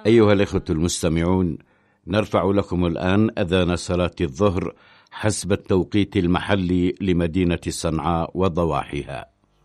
أيها الإخوة المستمعون، نرفع لكم الآن أذان صلاة الظهر حسب التوقيت المحلي لمدينة صنعاء وضواحيها.